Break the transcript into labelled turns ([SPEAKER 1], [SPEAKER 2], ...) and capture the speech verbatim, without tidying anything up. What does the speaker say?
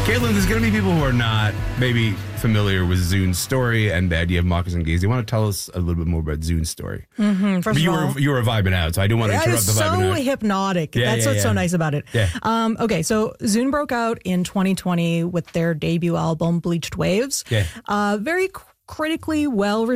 [SPEAKER 1] Caitlin, there's going to be people who are not maybe familiar with Zune's story and the idea of Marcus and Gaze. You want to tell us a little bit more about Zune's story?
[SPEAKER 2] Mm-hmm. First
[SPEAKER 1] you
[SPEAKER 2] of all,
[SPEAKER 1] were you were vibing out, so I didn't want to interrupt the vibing
[SPEAKER 2] so
[SPEAKER 1] out.
[SPEAKER 2] hypnotic.
[SPEAKER 1] Yeah,
[SPEAKER 2] That's
[SPEAKER 1] yeah,
[SPEAKER 2] what's
[SPEAKER 1] yeah.
[SPEAKER 2] so nice about it.
[SPEAKER 1] Yeah.
[SPEAKER 2] Um, okay, so Zune broke out in twenty twenty with their debut album, Bleached Waves.
[SPEAKER 1] Yeah.
[SPEAKER 2] Uh, very critically well received.